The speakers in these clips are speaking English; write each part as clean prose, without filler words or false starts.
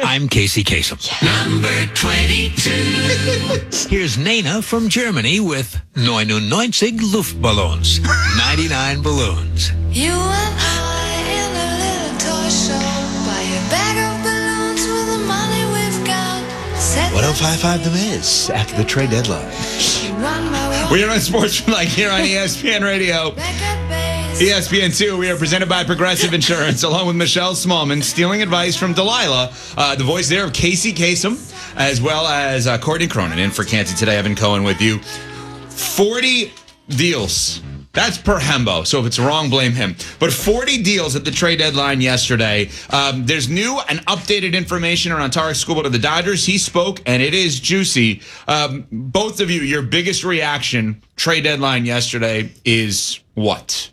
I'm Casey Kasem. Number 22. Here's Nana from Germany with 99 Luftballons. 99 balloons. You and I in a little toy show. Buy a bag of balloons with the money we've got. 105.5 The Miz after the trade deadline. We are on Sports Like here on ESPN Radio. ESPN2, we are presented by Progressive Insurance, along with Michelle Smallman, stealing advice from Delilah, the voice there of Casey Kasem, as well as Courtney Cronin. In for Canty today, Evan Cohen with you. 40 deals. That's per Hembo, so if it's wrong, blame him. But 40 deals at the trade deadline yesterday. There's new and updated information around Tarik Skubal to the Dodgers. He spoke, and it is juicy. Both of you, your biggest reaction, trade deadline yesterday, is what?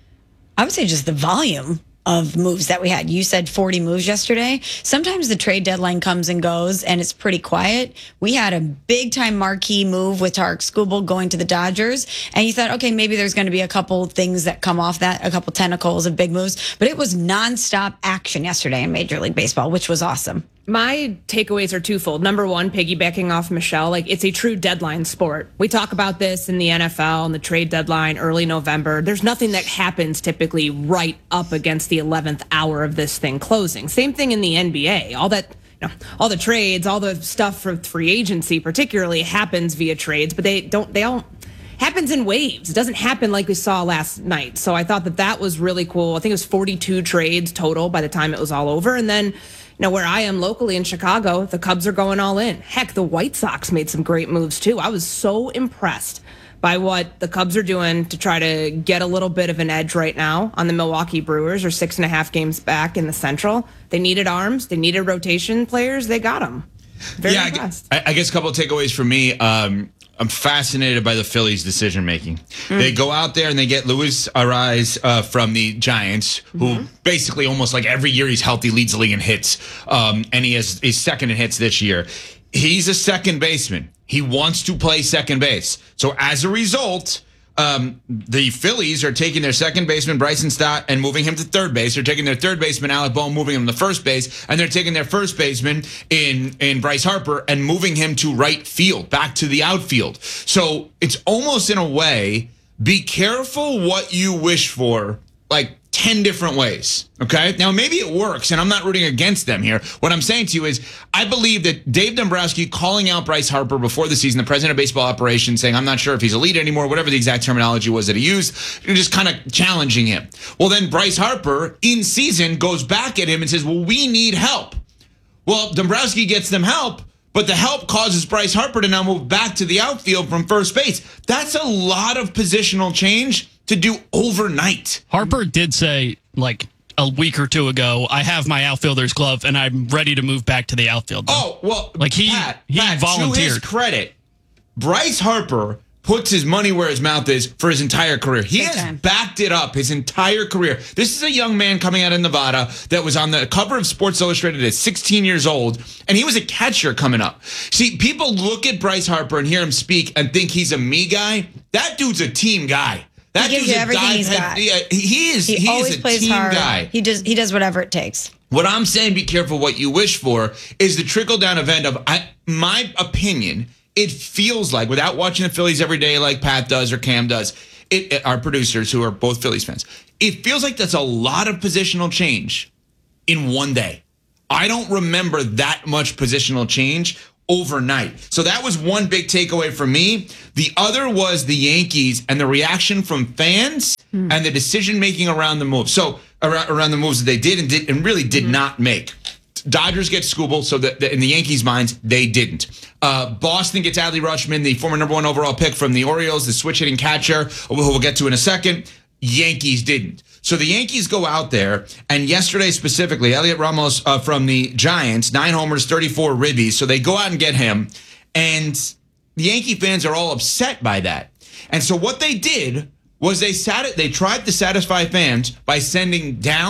I would say just the volume of moves that we had. You said 40 moves yesterday. Sometimes the trade deadline comes and goes, and it's pretty quiet. We had a big-time marquee move with Tarik Skubal going to the Dodgers, and you thought, okay, maybe there's going to be a couple things that come off that, a couple tentacles of big moves, but it was nonstop action yesterday in Major League Baseball, which was awesome. My takeaways are twofold. Number one, piggybacking off Michelle, it's a true deadline sport. We talk about this in the NFL and the trade deadline early November. There's nothing that happens typically right up against the 11th hour of this thing closing. Same thing in the NBA. All the trades, all the stuff for free agency particularly happens via trades, but they all happens in waves. It doesn't happen like we saw last night. So I thought that was really cool. I think it was 42 trades total by the time it was all over. And then where I am locally in Chicago, the Cubs are going all in. Heck, the White Sox made some great moves too. I was so impressed by what the Cubs are doing to try to get a little bit of an edge right now on the Milwaukee Brewers. Are 6.5 games back in the Central. They needed arms. They needed rotation players. They got them. Very impressed. I guess a couple of takeaways for me. I'm fascinated by the Phillies' decision-making. They go out there and they get Luis Arraez from the Giants, who basically almost like every year he's healthy, leads the league in hits, and he's second in hits this year. He's a second baseman. He wants to play second base. So as a result, the Phillies are taking their second baseman, Bryson Stott, and moving him to third base. They're taking their third baseman, Alec Bohm, moving him to first base. And they're taking their first baseman in Bryce Harper and moving him to right field, back to the outfield. So it's almost in a way, be careful what you wish for, 10 different ways, okay? Now, maybe it works, and I'm not rooting against them here. What I'm saying to you is I believe that Dave Dombrowski calling out Bryce Harper before the season, the president of baseball operations, saying, I'm not sure if he's elite anymore, whatever the exact terminology was that he used, just kind of challenging him. Well, then Bryce Harper, in season, goes back at him and says, well, we need help. Well, Dombrowski gets them help, but the help causes Bryce Harper to now move back to the outfield from first base. That's a lot of positional change to do overnight. Harper did say, a week or two ago, I have my outfielder's glove and I'm ready to move back to the outfield. Oh, well, he volunteered. To his credit, Bryce Harper puts his money where his mouth is for his entire career. He has backed it up his entire career. This is a young man coming out of Nevada that was on the cover of Sports Illustrated at 16 years old, and he was a catcher coming up. See, people look at Bryce Harper and hear him speak and think he's a me guy. That dude's a team guy. That he gives you everything he's got. Yeah, he always is a plays team hard. guy. He does whatever it takes. What I'm saying, be careful what you wish for, is the trickle-down event of, my opinion, it feels like, without watching the Phillies every day like Pat does or Cam does, our producers who are both Phillies fans, it feels like that's a lot of positional change in one day. I don't remember that much positional change overnight. So that was one big takeaway for me. The other was the Yankees and the reaction from fans and the decision-making around the moves. So around the moves that they did and really did not make. Dodgers get Skubal, so that in the Yankees' minds, they didn't. Boston gets Adley Rutschman, the former number 1 overall pick from the Orioles, the switch-hitting catcher, who we'll get to in a second. Yankees didn't. So the Yankees go out there, and yesterday specifically, Elliot Ramos from the Giants, 9 homers, 34 ribbies. So they go out and get him, and the Yankee fans are all upset by that. And so what they did was they tried to satisfy fans by sending down